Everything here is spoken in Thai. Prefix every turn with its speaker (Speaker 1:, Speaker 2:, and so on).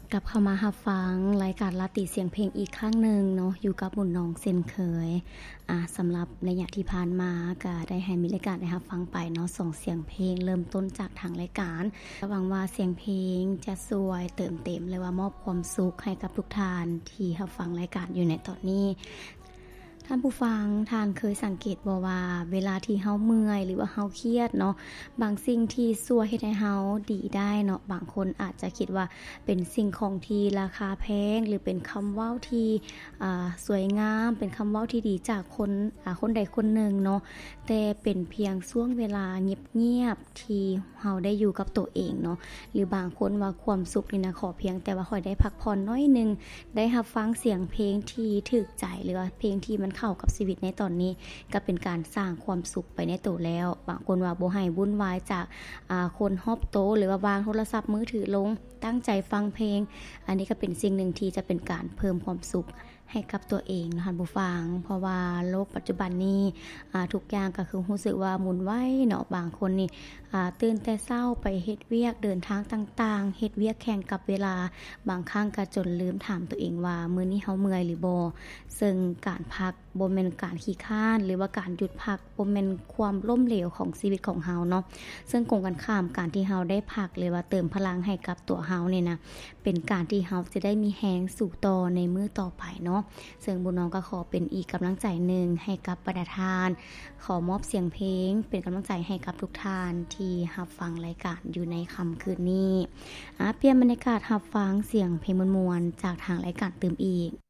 Speaker 1: กลับเข้ามารับฟังรายการลาติเสียงเพลงอีกครั้งหนึ่งเนาะอยู่กับบุญน้องเช่นเคยสำหรับระยะที่ผ่านมาก็ได้ให้มีรายการได้รับฟังไปเนาะ2เสียงเพลงเริ่มต้นจากทางรายการหวังว่าเสียงเพลงจะช่วยเติมเต็มหรือว่ามอบความสุขให้กับทุกท่านที่รับฟังรายการอยู่ในตอนนี้ท่านผู้ฟังท่านเคยสังเกตบ่ว่าเวลาที่เฮาเมื่อยหรือว่าเฮาเครียดเนาะบางสิ่งที่ช่วยเฮ็ดให้เฮาดีได้เนาะบางคนอาจจะคิดว่าเป็นสิ่งของที่ราคาแพงหรือเป็นคำเว้าที่สวยงามเป็นคำเว้าที่ดีจากคนใดคนหนึ่งเนาะแต่เป็นเพียงช่วงเวลาเงียบๆที่เฮาได้อยู่กับตัวเองเนาะหรือบางคนว่าความสุขนี่นะขอเพียงแต่ว่าค่อยได้พักผ่อนน้อยนึงได้รับฟังเสียงเพลงที่ถูกใจหรือว่าเพลงที่มันเข้ากับชีวิตในตอนนี้ก็เป็นการสร้างความสุขไปในตัวแล้วบางคนว่าบ่ให้วุ่นวายจากคนรอบโต๊ะหรือว่าวางโทรศัพท์มือถือลงตั้งใจฟังเพลงอันนี้ก็เป็นสิ่งหนึ่งที่จะเป็นการเพิ่มความสุขให้กับตัวเองนะคะผู้ฟังเพราะว่าโลกปัจจุบันนี้ทุกอย่างก็คือรู้สึกว่าหมุนไวเนาะบางคนนี่ตื่นแต่เช้าไปเฮ็ดเวียกเดินทางต่างๆเฮ็ดเวียกแข่งกับเวลาบางครั้งก็จนลืมถามตัวเองว่ามื้อนี้เฮาเมื่อยหรือบ่ซึ่งการพักบ่แม่นการขี้คร้านหรือว่าการหยุดพักบ่แม่นความล้มเหลวของชีวิตของเฮาเนาะซึ่งตรงกันข้ามการที่เฮาได้พักหรือว่าเติมพลังให้กับตัวเฮานี่นะเป็นการที่เฮาจะได้มีแรงสู่ต่อในมื้อต่อไปเนาะซึ่งบุญน้องก็ขอเป็นอีกกำลังใจหนึ่งให้กับบรรดาทานขอมอบเสียงเพลงเป็นกำลังใจให้กับทุกท่านที่รับฟังรายการอยู่ในค่ำคืนนี้เปลี่ยนบรรยากาศรับฟังเสียงเพลงมวลๆจากทางรายการเติมอีก